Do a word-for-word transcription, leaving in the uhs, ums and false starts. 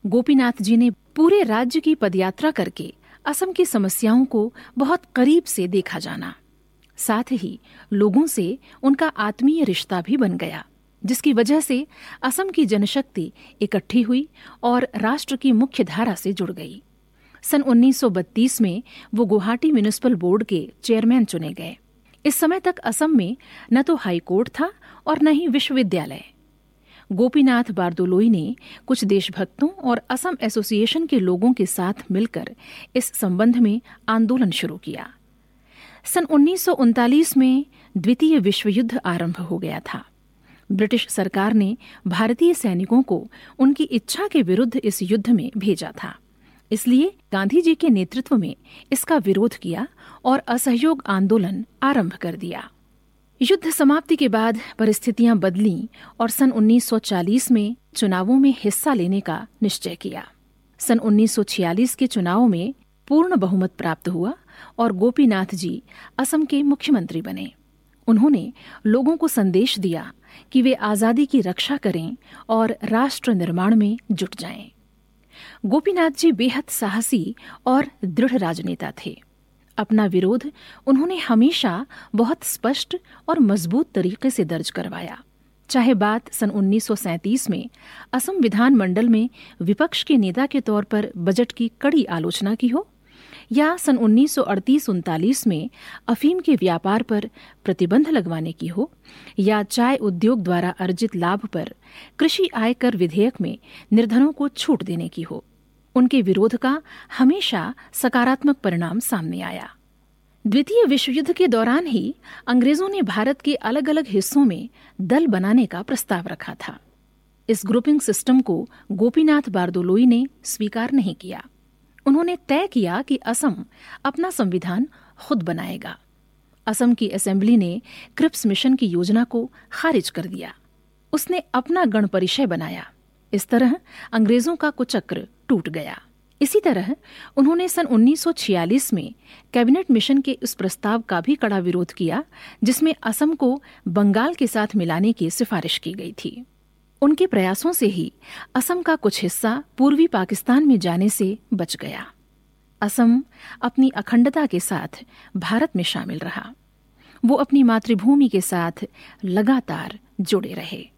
गोपीनाथ जी ने पूरे राज्य की पदयात्रा करके असम की समस्याओं को बहुत करीब से देखा जाना, साथ ही लोगों से उनका आत्मीय रिश्ता भी बन गया, जिसकी वजह से असम की जनशक्ति इकट्ठी हुई और राष्ट्र की मुख्य धारा से जुड़ गई। सन उन्नीस सौ बत्तीस में वो गुवाहाटी म्युनिसिपल बोर्ड के चेयरमैन चुने गए। इस समय तक असम में न तो हाई कोर्ट था और न ही विश्वविद्यालय। गोपीनाथ बारदोलोई ने कुछ देशभक्तों और असम एसोसिएशन के लोगों के साथ मिलकर इस संबंध में आंदोलन शुरू किया। सन उन्नीस सौ उनतालीस में द्वितीय विश्व युद्ध आरंभ हो गया था। ब्रिटिश सरकार ने भारतीय सैनिकों को उनकी इच्छा के विरुद्ध इस युद्ध में भेजा था, इसलिए गांधी जी के नेतृत्व में इसका विरोध किया और असहयोग आंदोलन आरंभ कर दिया। युद्ध समाप्ति के बाद परिस्थितियां बदलीं और सन उन्नीस सौ चालीस में चुनावों में हिस्सा लेने का निश्चय किया। सन उन्नीस सौ छियालीस के चुनावों में पूर्ण बहुमत प्राप्त हुआ और गोपीनाथ जी असम के मुख्यमंत्री बने। उन्होंने लोगों को संदेश दिया कि वे आजादी की रक्षा करें और राष्ट्र निर्माण में जुट जाएं। गोपीनाथ जी बेहद साहसी और दृढ़ राजनेता थे। अपना विरोध उन्होंने हमेशा बहुत स्पष्ट और मजबूत तरीके से दर्ज करवाया, चाहे बात सन उन्नीस सौ सैंतीस में असम विधानमंडल में विपक्ष के नेता के तौर पर बजट की कड़ी आलोचना की हो, या सन उन्नीस सौ अड़तीस उनतालीस में अफीम के व्यापार पर प्रतिबंध लगवाने की हो, या चाय उद्योग द्वारा अर्जित लाभ पर कृषि आयकर विधेयक में निर्धनों को छूट देने की हो। उनके विरोध का हमेशा सकारात्मक परिणाम सामने आया। द्वितीय विश्व युद्ध के दौरान ही अंग्रेजों ने भारत के अलग अलग हिस्सों में दल बनाने का प्रस्ताव रखा था। इस ग्रुपिंग सिस्टम को गोपीनाथ बारदोलोई ने स्वीकार नहीं किया। उन्होंने तय किया कि असम अपना संविधान खुद बनाएगा। असम की असेंबली ने क्रिप्स मिशन की योजना को खारिज कर दिया। उसने अपना गण परिषय बनाया। इस तरह अंग्रेजों का कुचक्र टूट गया। इसी तरह उन्होंने सन उन्नीस सौ छियालीस में कैबिनेट मिशन के उस प्रस्ताव का भी कड़ा विरोध किया जिसमें असम को बंगाल के साथ मिलाने की सिफारिश की गई थी। उनके प्रयासों से ही असम का कुछ हिस्सा पूर्वी पाकिस्तान में जाने से बच गया। असम अपनी अखंडता के साथ भारत में शामिल रहा। वो अपनी मातृभूमि के साथ लगातार जुड़े रहे।